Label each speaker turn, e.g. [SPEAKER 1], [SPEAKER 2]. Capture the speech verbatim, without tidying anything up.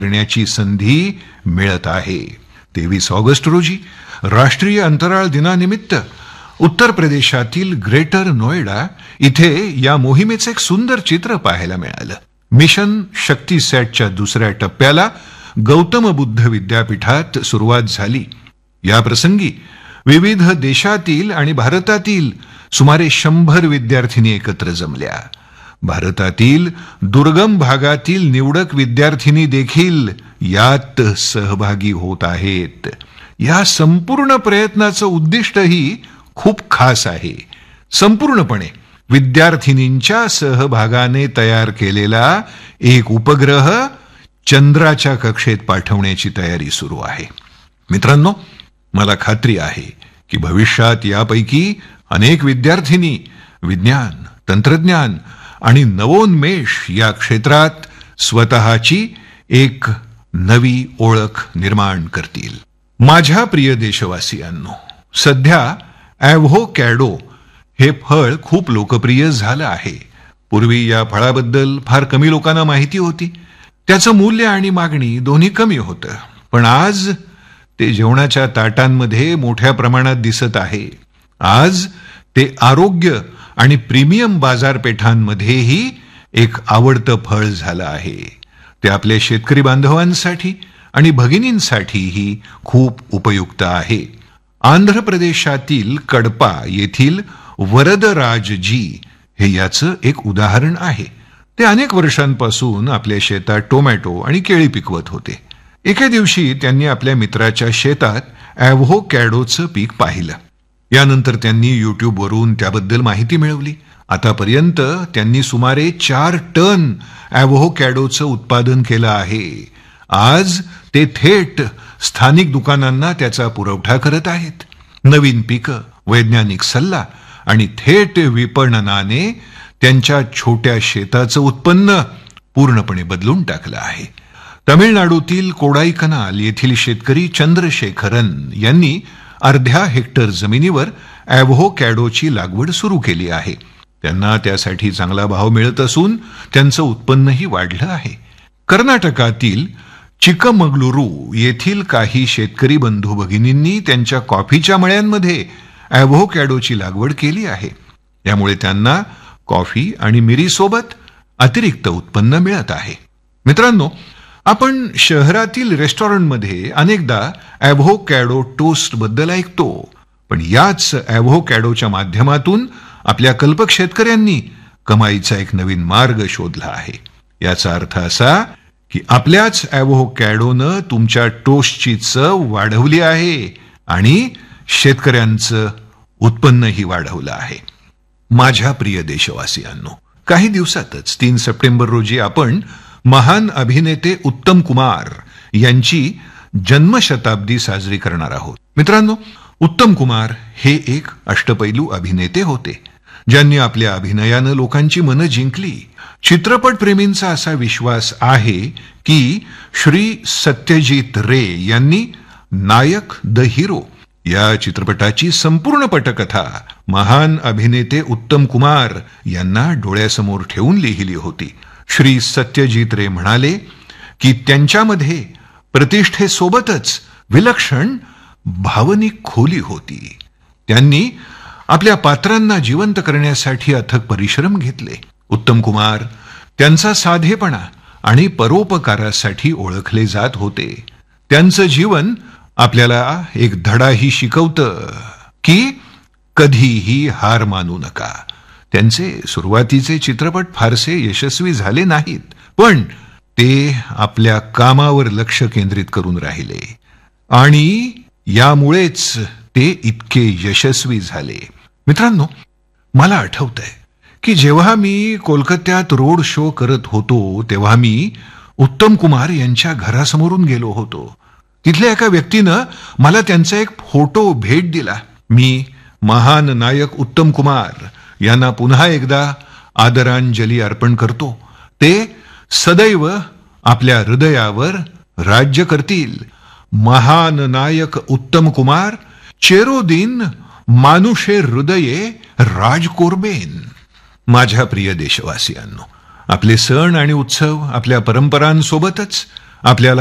[SPEAKER 1] करण्याची संधी मिळत आहे. तेवीस ऑगस्ट रोजी राष्ट्रीय अंतराळ दिनानिमित्त उत्तर प्रदेशातील ग्रेटर नोएडा इथे या मोहिमेचे एक सुंदर चित्र पाहायला मिळालं. मिशन शक्ती सॅटच्या दुसऱ्या टप्प्याला गौतम बुद्ध विद्यापीठात सुरुवात झाली. या प्रसंगी विविध देशातील आणि भारतातील सुमारे शंभर विद्यार्थिनी एकत्र जमल्या. भारतातील दुर्गम भागातील निवडक विद्यार्थिनी देखील यात सहभागी होत आहेत. या संपूर्ण प्रयत्नाचं उद्दिष्टही खूप खास आहे. संपूर्णपणे विद्यार्थिनींच्या सहभागाने तयार केलेला एक उपग्रह चंद्राच्या कक्षेत पाठवण्याची तयारी सुरू आहे. मित्रांनो, मला खात्री आहे की भविष्यात यापैकी अनेक विद्यार्थिनी विज्ञान, तंत्रज्ञान आणि नवोन्मेष या क्षेत्रात स्वतःची एक नवी ओळख निर्माण करतील. माझ्या प्रिय देशवासियांनो, सध्या ॲव्होकॅडो हे फळ खूप लोकप्रिय झालं आहे. पूर्वी या फळाबद्दल फार कमी लोकांना माहिती होती. त्याचं मूल्य आणि मागणी दोन्ही कमी होतं. पण आज ते जेवणाच्या ताटांमध्ये मोठ्या प्रमाणात दिसत आहे. आज ते आरोग्य आणि प्रीमियम बाजारपेठांमध्येही एक आवडतं फळ झालं आहे. ते आपल्या शेतकरी बांधवांसाठी आणि भगिनींसाठीही खूप उपयुक्त आहे. आंध्र प्रदेशातील कडपा येथील वरदराजजी हे याचं एक उदाहरण आहे. ते अनेक वर्षांपासून आपल्या शेतात टोमॅटो आणि केळी पिकवत होते. एके दिवशी त्यांनी आपल्या मित्राच्या शेतात ॲव्होकॅडोचं पीक पाहिलं. यानंतर त्यांनी यूट्यूबवरून त्याबद्दल माहिती मिळवली. आतापर्यंत त्यांनी सुमारे चार टन ॲव्होकॅडोचं उत्पादन केलं आहे. आज ते थेट स्थानिक दुकानांना त्याचा पुरवठा करत आहेत. नवीन पिकं, वैज्ञानिक सल्ला आणि थेट विपणनाने त्यांच्या छोट्या शेताचं उत्पन्न पूर्णपणे बदलून टाकलं आहे. तमिळनाडूतील कोडाईकनाल येथील शेतकरी चंद्रशेखरन यांनी अर्ध्या हेक्टर जमिनीवर ॲव्होकॅडोची लागवड सुरू केली आहे. त्यांना त्यासाठी चांगला भाव मिळत असून त्यांचं उत्पन्नही वाढलं आहे. कर्नाटकातील चिकमगलुरू येथील काही शेतकरी बंधू भगिनींनी त्यांच्या कॉफीच्या मळ्यांमध्ये ॲव्होकॅडोची लागवड केली आहे. यामुळे त्यांना कॉफी आणि मिरीसोबत अतिरिक्त उत्पन्न मिळत आहे. मित्रांनो, आपण शहरातील रेस्टॉरंटमध्ये अनेकदा ॲव्होकॅडो टोस्ट बद्दल ऐकतो. पण याच ॲव्होकॅडोच्या माध्यमातून आपल्या कल्पक शेतकऱ्यांनी कमाईचा एक नवीन मार्ग शोधला आहे. याचा अर्थ असा की आपल्याच ॲव्होकॅडोनं तुमच्या टोस्टची चव वाढवली आहे आणि शेतकऱ्यांचं उत्पन्नही वाढवलं आहे. माझ्या प्रिय देशवासियांनो, काही दिवसातच तीन सप्टेंबर रोजी आपण महान अभिनेते उत्तम कुमार यांची जन्मशताब्दी साजरी करणार आहोत. मित्रांनो, उत्तम कुमार हे एक अष्टपैलू अभिनेते होते, ज्यांनी आपल्या अभिनयानं लोकांची मनं जिंकली. चित्रपट प्रेमींचा असा विश्वास आहे की श्री सत्यजित रे यांनी नायक द हिरो या चित्रपटाची संपूर्ण पटकथा महान अभिनेते उत्तम कुमार यांना डोळ्यासमोर ठेवून लिहिली होती. श्री सत्यजित रे म्हणाले की त्यांच्यामध्ये प्रतिष्ठेसोबतच विलक्षण भावनिक खोली होती. त्यांनी आपल्या पात्रांना जिवंत करण्यासाठी अथक परिश्रम घेतले. उत्तम कुमार त्यांचा साधेपणा आणि परोपकारासाठी ओळखले जात होते. त्यांचं जीवन आपल्याला एक धडाही शिकवतं की कधीही हार मानू नका. त्यांचे सुरुवातीचे चित्रपट फारसे यशस्वी झाले नाहीत, पण ते आपल्या कामावर लक्ष केंद्रित करून राहिले आणि यामुळेच ते इतके यशस्वी झाले. मित्रांनो, मला आठवतंय की जेव्हा मी कोलकात्यात रोड शो करत होतो तेव्हा मी उत्तम कुमार यांच्या घरासमोरून गेलो होतो. तिथल्या एका व्यक्तीनं मला त्यांचा एक फोटो भेट दिला. मी महान नायक उत्तम कुमार यांना पुन्हा एकदा आदरांजली अर्पण करतो. ते सदैव आपल्या हृदयावर राज्य करतील. महान नायक उत्तम कुमार चेरोदिन मानुषे हृदये राज कोरबेन. माझ्या प्रिय देशवासियांनो, आपले सण आणि उत्सव आपल्या परंपरांसोबतच आपल्याला